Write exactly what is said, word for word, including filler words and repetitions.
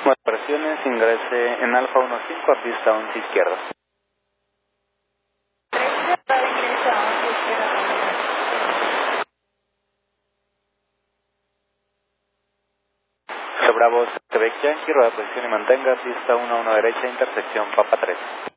Buenas presiones, ingrese en Alfa quince a pista once izquierda. Bravo, se vecchia, giro de presión y mantenga, pista uno uno derecha, intersección Papa tres.